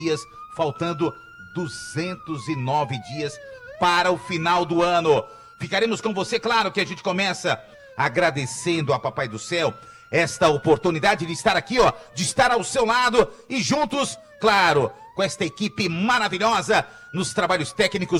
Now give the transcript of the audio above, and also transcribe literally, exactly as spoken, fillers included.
dias, faltando duzentos e nove dias para o final do ano. Ficaremos com você, claro que a gente começa agradecendo a Papai do Céu esta oportunidade de estar aqui, ó, de estar ao seu lado e juntos, claro, com esta equipe maravilhosa nos trabalhos técnicos.